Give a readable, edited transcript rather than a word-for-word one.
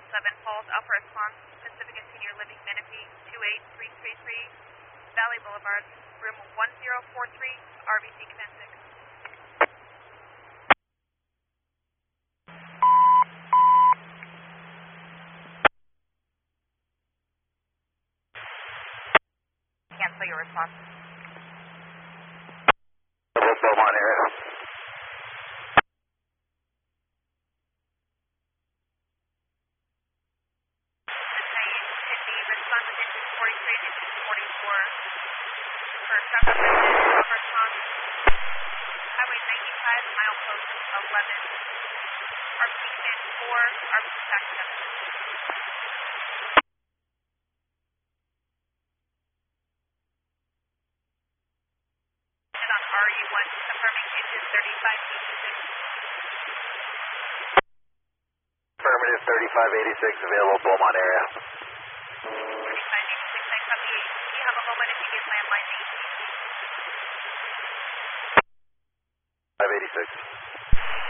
Falls, Alpha Response, Pacific and Senior Living, Menifee, 28333, Valley Boulevard, room 1043, RVC Command 6. Cancel your response. Beaumont area. Respond within 243 to 244 for South response. Highway 95, milepost 11. RPC Command 4, RPC Tax 7. And on RU1, confirming engine 3586. Affirmative 3586, available Beaumont area. 3586, I copy. Do you have a moment if you get landline 8? 586.